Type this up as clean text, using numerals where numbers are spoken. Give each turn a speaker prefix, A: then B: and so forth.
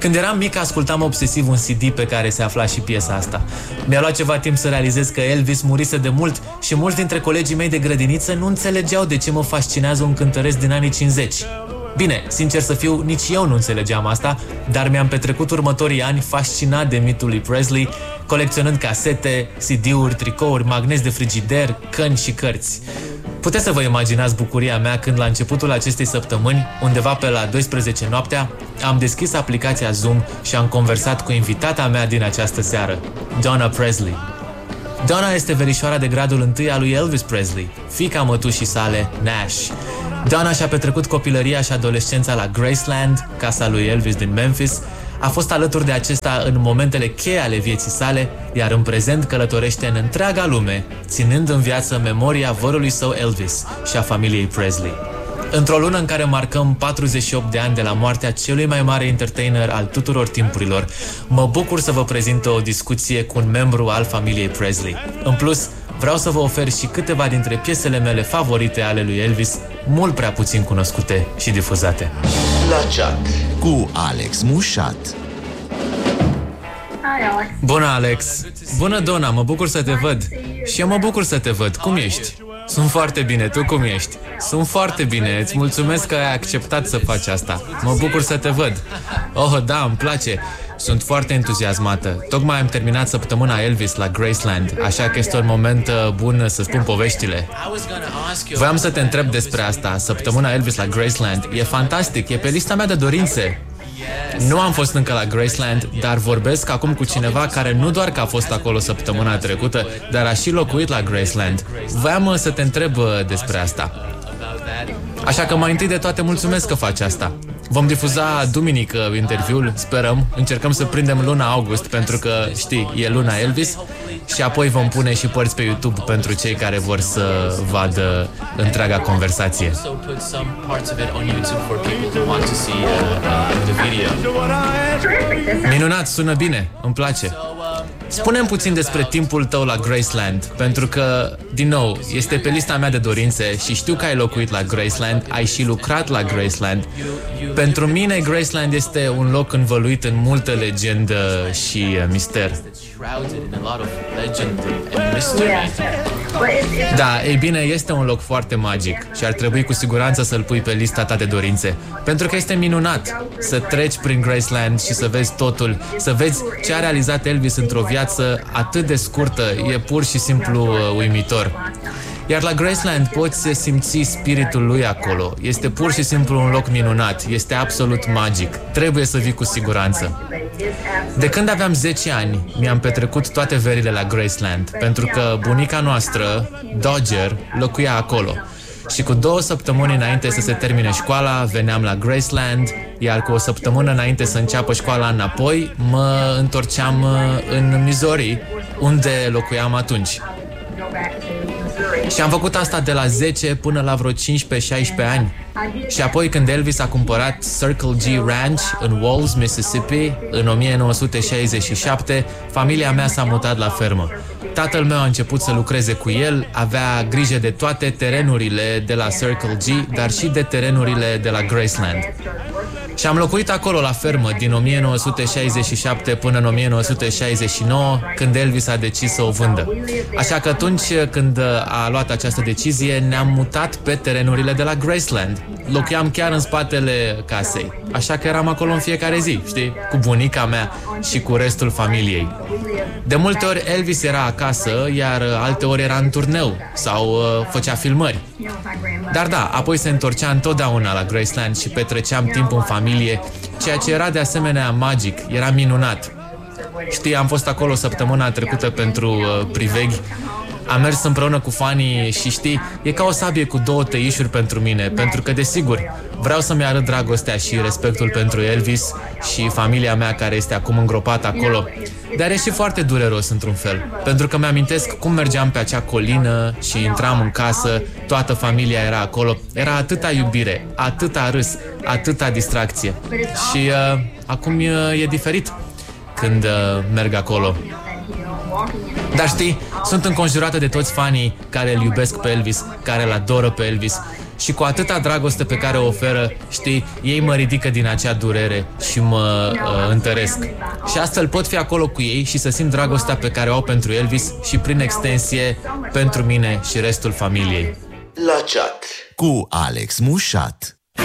A: Când eram mic, ascultam obsesiv un CD pe care se afla și piesa asta. Mi-a luat ceva timp să realizez că Elvis murise de mult și mulți dintre colegii mei de grădiniță nu înțelegeau de ce mă fascinează un cântăresc din anii 50. Bine, sincer să fiu, nici eu nu înțelegeam asta, dar mi-am petrecut următorii ani fascinat de mitul lui Presley, colecționând casete, CD-uri, tricouri, magneți de frigider, căni și cărți. Puteți să vă imaginați bucuria mea când la începutul acestei săptămâni, undeva pe la 12 noaptea, am deschis aplicația Zoom și am conversat cu invitata mea din această seară, Donna Presley. Donna este verișoara de gradul 1 a lui Elvis Presley, fiica mătușii sale, Nash. Donna și-a petrecut copilăria și adolescența la Graceland, casa lui Elvis din Memphis, a fost alături de acesta în momentele cheie ale vieții sale, iar în prezent călătorește în întreaga lume, ținând în viață memoria vărului său Elvis și a familiei Presley. Într-o lună în care marcăm 48 de ani de la moartea celui mai mare entertainer al tuturor timpurilor, mă bucur să vă prezint o discuție cu un membru al familiei Presley. În plus, vreau să vă ofer și câteva dintre piesele mele favorite ale lui Elvis, mult prea puțin cunoscute și difuzate.
B: La chat cu Alex Mușat.
A: Bună, Alex! Bună, Donna, mă bucur să te văd. Și eu mă bucur să te văd. Cum ești? Sunt foarte bine, tu cum ești? Sunt foarte bine, îți mulțumesc că ai acceptat să faci asta. Mă bucur să te văd. Oh, da, îmi place. Sunt foarte entuziasmată. Tocmai am terminat săptămâna Elvis la Graceland, așa că este un moment bun să spun poveștile. Voiam să te întreb despre asta. Săptămâna Elvis la Graceland e fantastic, e pe lista mea de dorințe. Nu am fost încă la Graceland, dar vorbesc acum cu cineva care nu doar că a fost acolo săptămâna trecută, dar a și locuit la Graceland. Voiam să te întreb despre asta. Așa că mai întâi de toate mulțumesc că faci asta. Vom difuza duminică interviul, sperăm. Încercăm să prindem luna august, pentru că, știi, e luna Elvis. Și apoi vom pune și părți pe YouTube pentru cei care vor să vadă întreaga conversație. Minunat, sună bine, îmi place. Spune-mi puțin despre timpul tău la Graceland, pentru că, din nou, este pe lista mea de dorințe și știu că ai locuit la Graceland, ai și lucrat la Graceland. Pentru mine, Graceland este un loc învăluit în multă legendă și mister. Da, ei bine, este un loc foarte magic și ar trebui cu siguranță să-l pui pe lista ta de dorințe, pentru că este minunat să treci prin Graceland și să vezi totul, să vezi ce a realizat Elvis într-o viață atât de scurtă, e pur și simplu uimitor. Iar la Graceland poți simți spiritul lui acolo. Este pur și simplu un loc minunat. Este absolut magic. Trebuie să vii cu siguranță. De când aveam 10 ani, mi-am petrecut toate verile la Graceland, pentru că bunica noastră, Dodger, locuia acolo. Și cu 2 săptămâni înainte să se termine școala, veneam la Graceland, iar cu o săptămână înainte să înceapă școala înapoi, mă întorceam în Missouri, unde locuiam atunci. Și am făcut asta de la 10 până la vreo 15-16 ani. Și apoi când Elvis a cumpărat Circle G Ranch în Walls, Mississippi, în 1967, familia mea s-a mutat la fermă. Tatăl meu a început să lucreze cu el, avea grijă de toate terenurile de la Circle G, dar și de terenurile de la Graceland. Și am locuit acolo la fermă din 1967 până în 1969, când Elvis a decis să o vândă. Așa că atunci când a luat această decizie, ne-am mutat pe terenurile de la Graceland. Locuiam chiar în spatele casei, așa că eram acolo în fiecare zi, știi, cu bunica mea și cu restul familiei. De multe ori Elvis era acasă, iar alte ori era în turneu sau făcea filmări. Dar da, apoi se întorcea întotdeauna la Graceland și petreceam timp în familie, ceea ce era de asemenea magic, era minunat. Știi, am fost acolo săptămâna trecută pentru priveghi. Am mers împreună cu fanii și știi, e ca o sabie cu 2 tăișuri pentru mine, pentru că, desigur, vreau să-mi arăt dragostea și respectul pentru Elvis și familia mea care este acum îngropată acolo. Dar e și foarte dureros într-un fel, pentru că mi-amintesc cum mergeam pe acea colină și intram în casă, toată familia era acolo, era atâta iubire, atâta râs, atâta distracție. Și acum e diferit când merg acolo. Dar știi, sunt înconjurată de toți fanii care îl iubesc pe Elvis, care îl adoră pe Elvis și cu atâta dragoste pe care o oferă, știi, ei mă ridică din acea durere și mă întăresc. Și astfel pot fi acolo cu ei și să simt dragostea pe care o au pentru Elvis și prin extensie pentru mine și restul familiei.
B: La chat cu Alex Mușat.